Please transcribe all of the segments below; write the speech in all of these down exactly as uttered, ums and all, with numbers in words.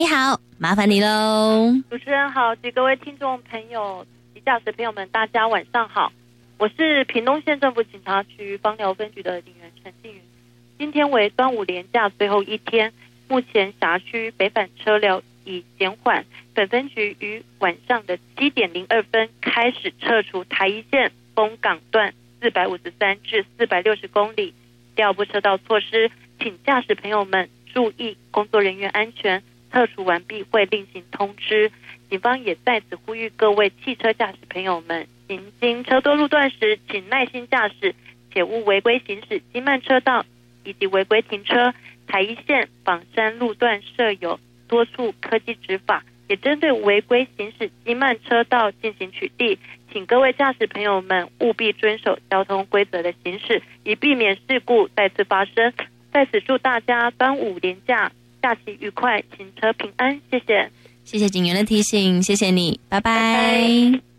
你好，麻烦你喽。 主持人好，及各位听众朋友及驾驶朋友们，大家晚上好，我是屏东县政府警察局枋寮分局的警员陈静云。今天为端午连假最后一天，目前辖区北返车流已减缓，本分局于晚上的七点零二分开始撤除台一线丰港段四百五十三至四百六十公里第二部车道措施，请驾驶朋友们注意工作人员安全。撤除完毕会另行通知。警方也在此呼吁各位汽车驾驶朋友们，行经车多路段时，请耐心驾驶，且勿违规行驶机慢车道以及违规停车。台一线枋山路段设有多处科技执法，也针对违规行驶机慢车道进行取缔，请各位驾驶朋友们务必遵守交通规则的行驶，以避免事故再次发生。在此祝大家端午连假假期愉快，行车平安，谢谢。 谢谢警员的提醒，谢谢你，拜拜。拜拜。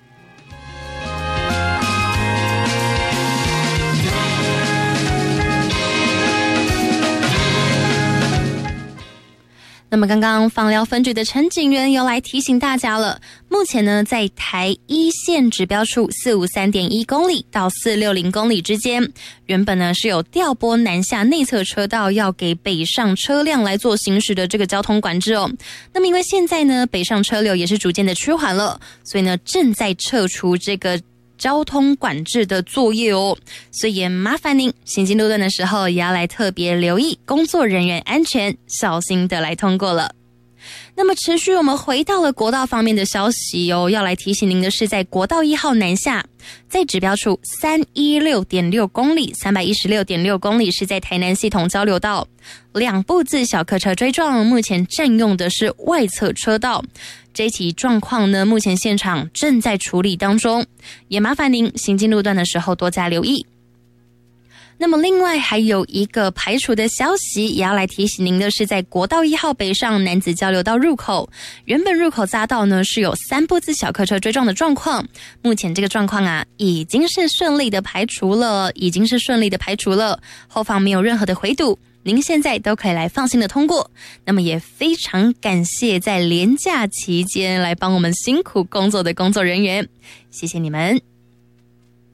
那么刚刚枋寮分局的陈警员又来提醒大家了，目前呢在台一线指标处四五三点一公里到四六零公里之间，原本呢是有调拨南下内侧车道要给北上车辆来做行驶的这个交通管制哦。那么因为现在呢北上车流也是逐渐的趋缓了，所以呢正在撤除这个交通管制的作业哦，所以也麻烦您行经路段的时候也要来特别留意工作人员安全，小心的来通过了。那么持续我们回到了国道方面的消息哦，要来提醒您的是，在国道一号南下，在指标处三一六点六公里、三百一十六点六公里是在台南系统交流道，两部自小客车追撞，目前占用的是外侧车道。这一起状况呢，目前现场正在处理当中，也麻烦您行经路段的时候多加留意。那么另外还有一个排除的消息也要来提醒您的是，在国道一号北上楠梓交流道入口，原本入口匝道呢是有三部自小客车追撞的状况，目前这个状况啊已经是顺利的排除了，已经是顺利的排除了，后方没有任何的回堵，您现在都可以来放心的通过。那么也非常感谢在连假期间来帮我们辛苦工作的工作人员，谢谢你们。